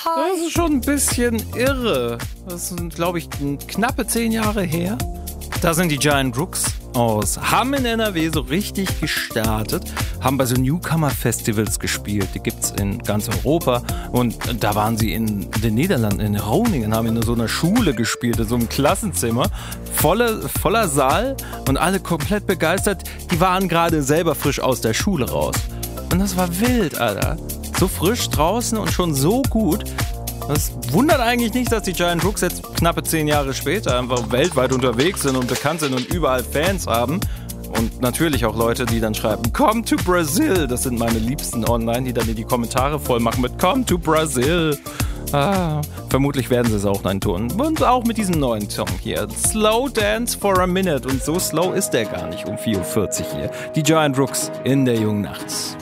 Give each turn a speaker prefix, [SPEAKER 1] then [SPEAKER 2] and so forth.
[SPEAKER 1] Das ist schon ein bisschen irre. Das sind, glaube ich, knappe 10 Jahre her. Da sind die Giant Rooks aus Hamm in NRW so richtig gestartet, haben bei so Newcomer-Festivals gespielt, die gibt's in ganz Europa und da waren sie in den Niederlanden, in Groningen, haben in so einer Schule gespielt, in so einem Klassenzimmer, voller Saal und alle komplett begeistert, die waren gerade selber frisch aus der Schule raus und das war wild, Alter, so frisch draußen und schon so gut. Das wundert eigentlich nicht, dass die Giant Rooks jetzt knappe 10 Jahre später einfach weltweit unterwegs sind und bekannt sind und überall Fans haben. Und natürlich auch Leute, die dann schreiben, come to Brazil. Das sind meine Liebsten online, die dann die Kommentare voll machen mit come to Brazil. Vermutlich werden sie es auch dann tun. Und auch mit diesem neuen Song hier. Slow Dance for a Minute. Und so slow ist der gar nicht um 4:40 Uhr hier. Die Giant Rooks in der jungen Nacht.